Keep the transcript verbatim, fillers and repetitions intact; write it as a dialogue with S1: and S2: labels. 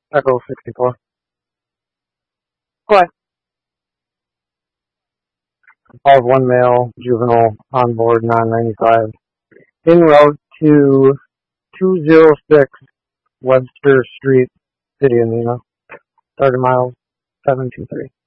S1: Echo sixty-four.
S2: What?
S1: All one male, juvenile, on board, non ninety-five. En route to two oh six Webster Street, City of Nina. thirty miles, seven two three.